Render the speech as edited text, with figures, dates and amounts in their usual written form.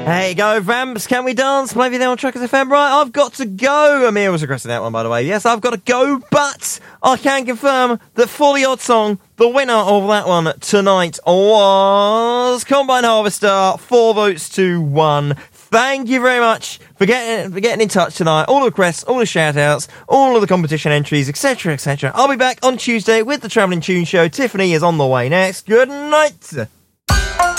Hey, go, Vamps. Can we dance? Maybe they're on Trackers FM, right? I've got to go. Amir was requesting that one, by the way. Yes, I've got to go, but I can confirm that for the odd song, the winner of that one tonight was Combine Harvester, 4 votes to 1. Thank you very much for getting in touch tonight. All the requests, all the shout-outs, all of the competition entries, etc., etc. I'll be back on Tuesday with the Travelling Tune Show. Tiffany is on the way next. Good night.